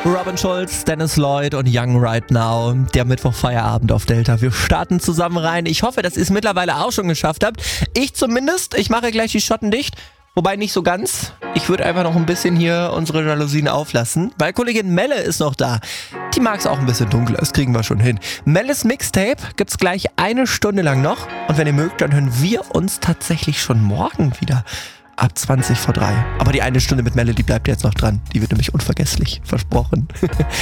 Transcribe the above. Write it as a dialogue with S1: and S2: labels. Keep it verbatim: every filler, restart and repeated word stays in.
S1: Robin Schulz, Dennis Lloyd und Young Right Now. Der Mittwoch-Feierabend auf Delta. Wir starten zusammen rein. Ich hoffe, dass ihr es mittlerweile auch schon geschafft habt. Ich zumindest. Ich mache gleich die Schotten dicht. Wobei nicht so ganz. Ich würde einfach noch ein bisschen hier unsere Jalousien auflassen. Weil Kollegin Melle ist noch da. Die mag es auch ein bisschen dunkler. Das kriegen wir schon hin. Melles Mixtape gibt's gleich eine Stunde lang noch. Und wenn ihr mögt, dann hören wir uns tatsächlich schon morgen wieder. Ab zwanzig vor drei. Aber die eine Stunde mit Melle, die bleibt jetzt noch dran. Die wird nämlich unvergesslich. Versprochen.